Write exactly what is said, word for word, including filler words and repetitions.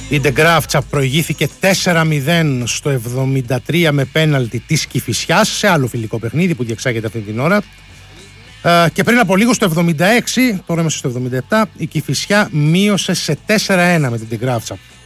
Η Ντεγκράφτσα προηγήθηκε τέσσερα μηδέν στο εβδομήντα τρία με πέναλτι της Κηφισιάς σε άλλο φιλικό παιχνίδι που διεξάγεται αυτή την ώρα. Και πριν από λίγο στο εβδομήντα έξι, τώρα είμαστε στο εβδομήντα επτά, η Κηφισιά μείωσε σε τέσσερα ένα με την Ντεγκράφτσα.